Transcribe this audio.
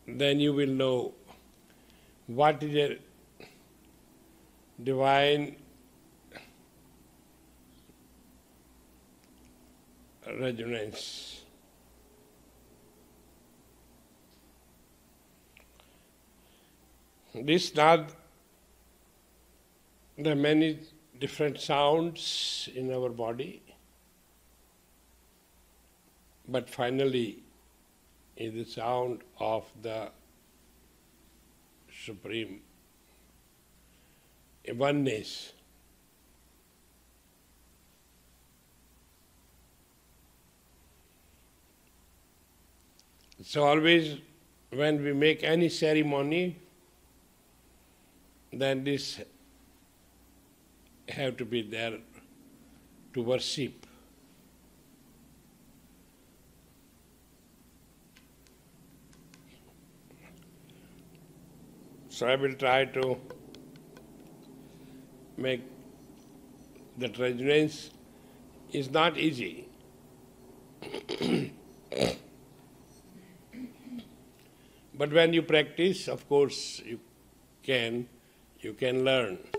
then you will know what is a divine resonance. This not the many different sounds in our body, but finally is the sound of the Supreme oneness. So always when we make any ceremony, then this have to be there to worship. So I will try to make that resonance. Is not easy. But when you practice, of course, you can learn.